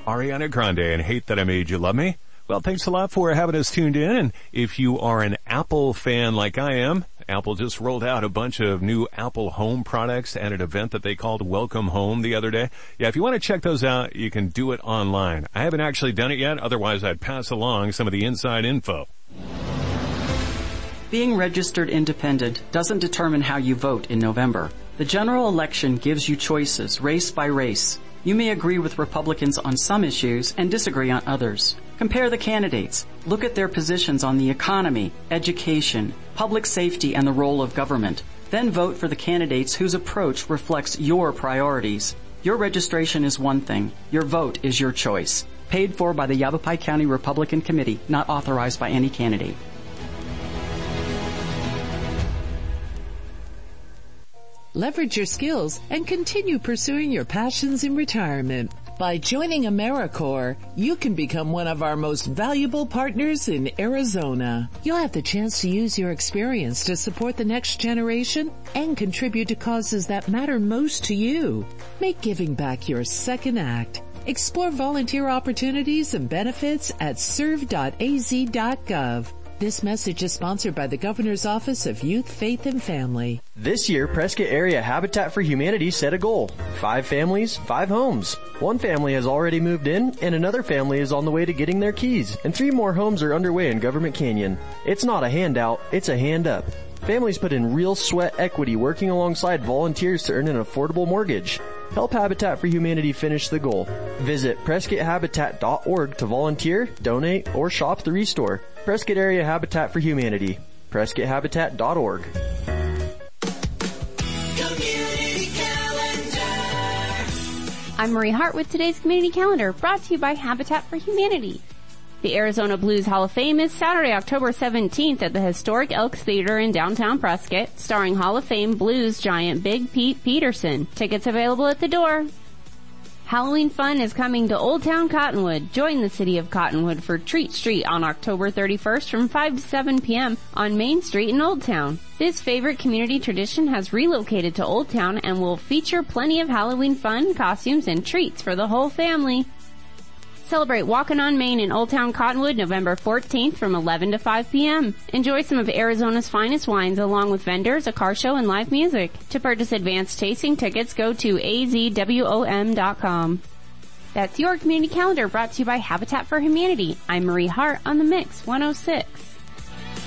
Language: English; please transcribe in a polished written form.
Ariana Grande and Hate That I Made You Love Me. Well, thanks a lot for having us tuned in. And if you are an Apple fan like I am, Apple just rolled out a bunch of new Apple Home products at an event that they called Welcome Home the other day. Yeah, if you want to check those out, you can do it online. I haven't actually done it yet. Otherwise, I'd pass along some of the inside info. Being registered independent doesn't determine how you vote in November. The general election gives you choices, race by race. You may agree with Republicans on some issues and disagree on others. Compare the candidates. Look at their positions on the economy, education, public safety, and the role of government. Then vote for the candidates whose approach reflects your priorities. Your registration is one thing. Your vote is your choice. Paid for by the Yavapai County Republican Committee, not authorized by any candidate. Leverage your skills and continue pursuing your passions in retirement. By joining AmeriCorps, you can become one of our most valuable partners in Arizona. You'll have the chance to use your experience to support the next generation and contribute to causes that matter most to you. Make giving back your second act. Explore volunteer opportunities and benefits at serve.az.gov. This message is sponsored by the Governor's Office of Youth, Faith, and Family. This year, Prescott Area Habitat for Humanity set a goal. 5 families, 5 homes. 1 family has already moved in, and another family is on the way to getting their keys. And 3 more homes are underway in Government Canyon. It's not a handout, it's a hand up. Families put in real sweat equity working alongside volunteers to earn an affordable mortgage. Help Habitat for Humanity finish the goal. Visit PrescottHabitat.org to volunteer, donate, or shop the Restore. Prescott Area Habitat for Humanity. PrescottHabitat.org. Community Calendar. I'm Marie Hart with today's Community Calendar, brought to you by Habitat for Humanity. The Arizona Blues Hall of Fame is Saturday, October 17th at the historic Elks Theater in downtown Prescott, starring Hall of Fame blues giant Big Pete Peterson. Tickets available at the door. Halloween fun is coming to Old Town Cottonwood. Join the city of Cottonwood for Treat Street on October 31st from 5 to 7 p.m. on Main Street in Old Town. This favorite community tradition has relocated to Old Town and will feature plenty of Halloween fun, costumes, and treats for the whole family. Celebrate Walkin' on Main in Old Town Cottonwood November 14th from 11 to 5 p.m. Enjoy some of Arizona's finest wines along with vendors, a car show, and live music. To purchase advanced tasting tickets, go to azwom.com. That's your community calendar brought to you by Habitat for Humanity. I'm Marie Hart on The Mix 106.